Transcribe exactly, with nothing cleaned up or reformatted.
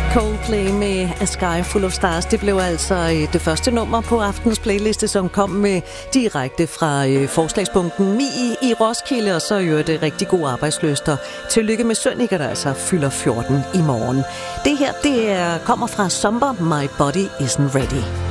Coldplay med A Sky Full of Stars. Det blev altså det første nummer på aftens playliste, som kom med direkte fra forslagsbunken Mi i Roskilde, og så jo det rigtig gode arbejdsløster. Tillykke med Sønneke, der altså fylder fjorten i morgen. Det her, det er, kommer fra Somber, My Body Isn't Ready.